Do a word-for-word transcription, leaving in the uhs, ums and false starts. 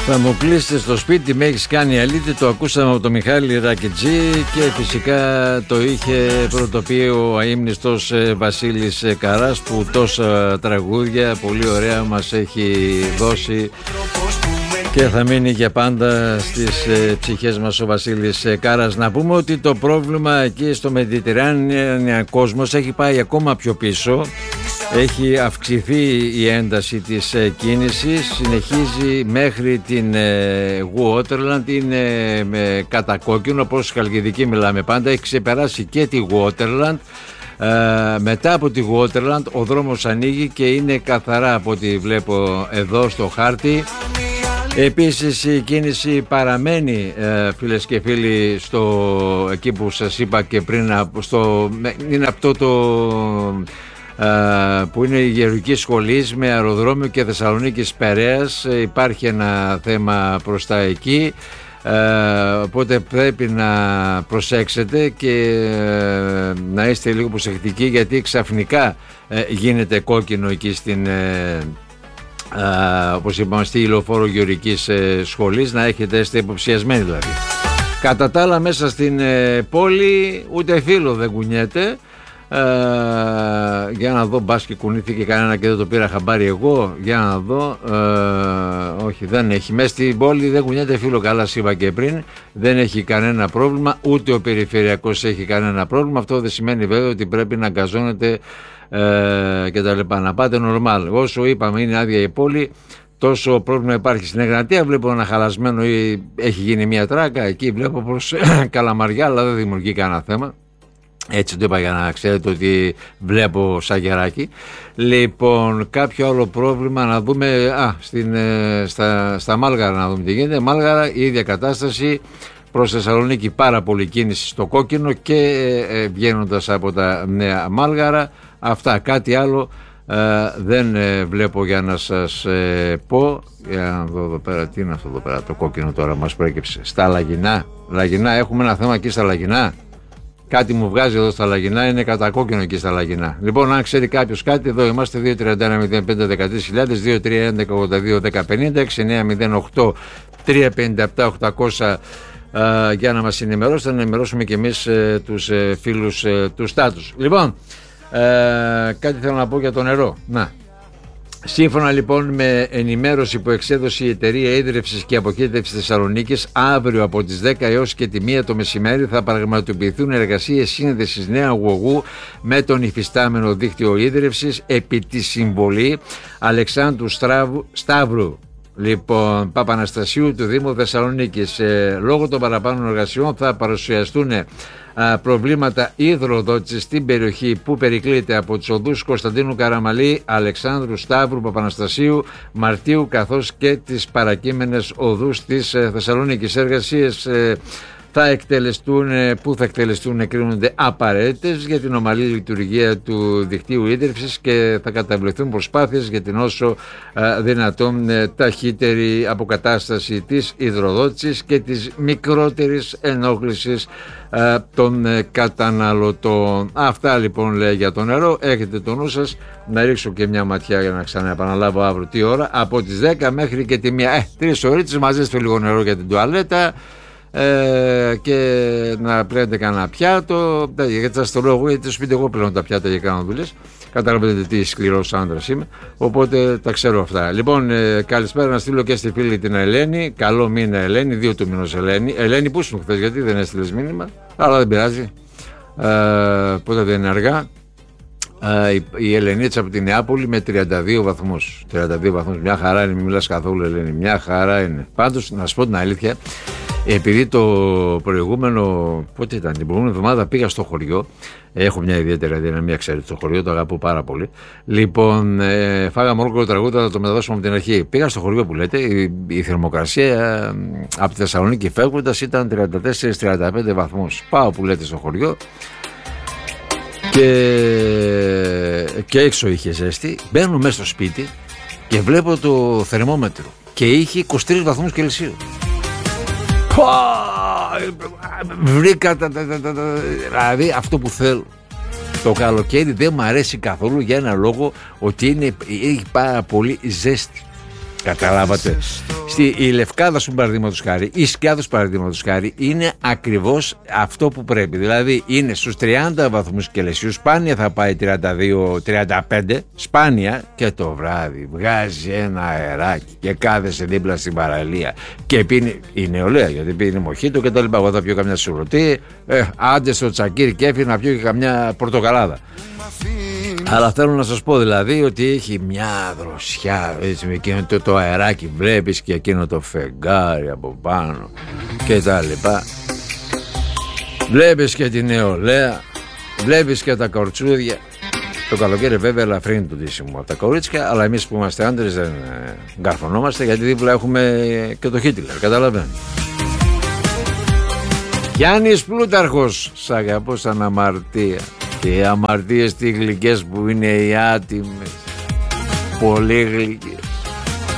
Θα μου κλείσετε στο σπίτι, με έχεις κάνει αλήτη. Το ακούσαμε από τον Μιχάλη Ρακιτζή και φυσικά το είχε πρωτοποιεί ο αείμνηστος Βασίλης Καράς, που τόσα τραγούδια πολύ ωραία μας έχει δώσει και θα μείνει για πάντα στις ε, ψυχές μας ο Βασίλης ε, Κάρας. Να πούμε ότι το πρόβλημα εκεί στο Mediterranean κόσμος έχει πάει ακόμα πιο πίσω. Έχει αυξηθεί η ένταση της ε, κίνησης, συνεχίζει μέχρι την ε, Waterland, είναι ε, κατά κόκκινο, όπως Χαλκιδική μιλάμε πάντα, έχει ξεπεράσει και τη Waterland. Ε, μετά από τη Waterland ο δρόμος ανοίγει και είναι καθαρά από ό,τι βλέπω εδώ στο χάρτη. Επίσης η κίνηση παραμένει, ε, φίλες και φίλοι, στο, εκεί που σας είπα και πριν, στο, είναι αυτό το ε, που είναι η Γεωργική Σχολή με αεροδρόμιο και Θεσσαλονίκης Περαίας. Ε, υπάρχει ένα θέμα προς τα εκεί, ε, οπότε πρέπει να προσέξετε και ε, να είστε λίγο προσεκτικοί, γιατί ξαφνικά ε, γίνεται κόκκινο εκεί στην ε, Uh, όπως είπαμε στη Λεωφόρο Γεωργικής ε, Σχολής, να έχετε, είστε υποψιασμένοι δηλαδή. Κατά τα άλλα μέσα στην ε, πόλη ούτε φίλο δεν κουνιέται. Uh, για να δω, μπας και κουνήθηκε κανένα και δεν το πήρα χαμπάρι εγώ. Για να δω, uh, όχι, δεν έχει. Μέσα στην πόλη δεν κουνιέται φίλο, καλά είπα και πριν. Δεν έχει κανένα πρόβλημα, ούτε ο περιφερειακός έχει κανένα πρόβλημα. Αυτό δεν σημαίνει βέβαια ότι πρέπει να αγκαζώνεται Ε, και τα λοιπά, να πάτε νορμάλ. Όσο είπαμε είναι άδεια η πόλη, τόσο πρόβλημα υπάρχει. Στην Εγνατία βλέπω ένα χαλασμένο ή έχει γίνει μια τράκα. Εκεί βλέπω προς Καλαμαριά, αλλά δεν δημιουργεί κανένα θέμα. Έτσι το είπα για να ξέρετε ότι βλέπω σαν γεράκι. Λοιπόν, κάποιο άλλο πρόβλημα να δούμε. Α, στην, στα, στα Μάλγαρα να δούμε τι γίνεται. Μάλγαρα η ίδια κατάσταση. Προς Θεσσαλονίκη πάρα πολύ κίνηση στο κόκκινο και ε, βγαίνοντας από τα Νέα Μάλγαρα. Αυτά, κάτι άλλο ε, δεν ε, βλέπω για να σας ε, πω. Για να δω εδώ πέρα, τι είναι αυτό εδώ πέρα, το κόκκινο τώρα μας προέκυψε. Στα Λαγινά, Λαγινά, έχουμε ένα θέμα εκεί στα Λαγινά. Κάτι μου βγάζει εδώ στα Λαγινά, είναι κατά κόκκινο εκεί στα Λαγινά. Λοιπόν, αν ξέρει κάποιος κάτι, εδώ είμαστε δύο τρία ένα μηδέν πέντε ένα τρία χιλιάδες, δύο τρία ένα ογδόντα δύο δέκα πενήντα, έξι εννιά μηδέν οκτώ τρία πέντε επτά οκτακόσια. Uh, για να μας ενημερώσετε, να ενημερώσουμε και εμείς uh, τους uh, φίλους uh, του στάτους. Λοιπόν, uh, κάτι θέλω να πω για το νερό. Να. Σύμφωνα λοιπόν με ενημέρωση που εξέδωσε η Εταιρεία Ίδρυυσης και Αποχέτευσης Θεσσαλονίκης, αύριο από τις δέκα έως και τη μία το μεσημέρι θα πραγματοποιηθούν εργασίες σύνδεσης νέου αγωγού με τον υφιστάμενο δίκτυο ίδρυυσης επί τη συμβολή Αλεξάνδρου Στράβου, Σταύρου Λοιπόν, Παπαναστασίου του Δήμου Θεσσαλονίκης. Ε, λόγω των παραπάνω εργασιών θα παρουσιαστούν ε, προβλήματα υδροδότησης στην περιοχή που περικλείται από τους οδούς Κωνσταντίνου Καραμαλή, Αλεξάνδρου Σταύρου, Παπαναστασίου, Μαρτίου, καθώς και τις παρακείμενες οδούς της ε, Θεσσαλονίκης. Εργασίες ε, θα εκτελεστούν, που θα εκτελεστούν κρίνονται απαραίτητες για την ομαλή λειτουργία του δικτύου ίδρυυσης και θα καταβληθούν προσπάθειες για την όσο δυνατόν ταχύτερη αποκατάσταση της υδροδότησης και της μικρότερης ενόχλησης των καταναλωτών. Αυτά λοιπόν λέει για το νερό. Έχετε το νου σας, να ρίξω και μια ματιά για να ξαναεπαναλάβω αύριο τι ώρα, από τις δέκα μέχρι και τη μία, ε, τρεις ωρίτσες, μαζέστε λίγο νερό για την τουαλέτα. Ε, και να πλένετε κανένα πιάτο, γιατί σας το λέω εγώ, γιατί στο σπίτι εγώ πλένω τα πιάτα για κάνω δουλειές. Καταλαβαίνετε τι σκληρός άντρας είμαι, οπότε τα ξέρω αυτά. Λοιπόν, ε, καλησπέρα να στείλω και στη φίλη την Ελένη. Καλό μήνα Ελένη, δύο του μήνος Ελένη. Ελένη, πού ήσουν χθες, γιατί δεν έστειλες μήνυμα, αλλά δεν πειράζει, ε, πότε δεν είναι αργά. Uh, η, η Ελενίτσα από την Νεάπολη με τριάντα δύο βαθμούς. τριάντα δύο βαθμούς, μια χαρά είναι, μην μιλάς καθόλου Ελένη, μια χαρά είναι. Πάντως, να σου πω την αλήθεια, επειδή το προηγούμενο, πότε ήταν, την προηγούμενη εβδομάδα πήγα στο χωριό, έχω μια ιδιαίτερη αδυναμία, ξέρετε, στο χωριό, το αγαπώ πάρα πολύ. Λοιπόν, ε, φάγαμε όλο το τραγούδι, θα το μεταδώσουμε από την αρχή. Πήγα στο χωριό που λέτε, η, η θερμοκρασία ε, από τη Θεσσαλονίκη φεύγοντας ήταν τριάντα τέσσερα τριάντα πέντε βαθμούς. Πάω που λέτε στο χωριό. Και, και έξω είχε ζέστη. Μπαίνω μέσα στο σπίτι και βλέπω το θερμόμετρο και είχε είκοσι τρεις βαθμούς Κελσίου. Βρήκα τα, τα, τα, τα, δηλαδή αυτό που θέλω. Το καλοκαίρι δεν μου αρέσει καθόλου για ένα λόγο, ότι είναι, έχει πάρα πολύ ζέστη. Καταλάβατε. Στη, η Λευκάδα σου παραδείγματος χάρη, η Σκιάδος παραδείγματος χάρη, είναι ακριβώς αυτό που πρέπει. Δηλαδή είναι στους τριάντα βαθμούς Κελσίου, σπάνια θα πάει τριάντα δύο τριάντα πέντε, σπάνια, και το βράδυ βγάζει ένα αεράκι και κάθεσαι δίπλα στην παραλία και πίνει, η νεολαία γιατί πίνει μοχίτο και τα λοιπά. Εγώ θα πιω καμιά σουρωτή, ε, άντε στο τσακίρι κέφι να πιω και καμιά πορτοκαλάδα. Αλλά θέλω να σας πω δηλαδή ότι έχει μια δροσιά, έτσι, με εκείνο το, το αεράκι, βλέπεις και εκείνο το φεγγάρι από πάνω και τα λοιπά. Βλέπεις και τη νεολαία, βλέπεις και τα κορτσούδια. Το καλοκαίρι βέβαια ελαφρύνει το ντύσιμο από τα κορίτσια, αλλά εμείς που είμαστε άντρες δεν γκαρφωνόμαστε, γιατί δίπλα έχουμε και το Χίτλερ, καταλαβαίνετε. Γιάννης Πλούταρχος, σ' αγαπώ σαν αμαρτία. Και οι αμαρτίες τι γλυκές που είναι οι άτιμες, πολύ γλυκές.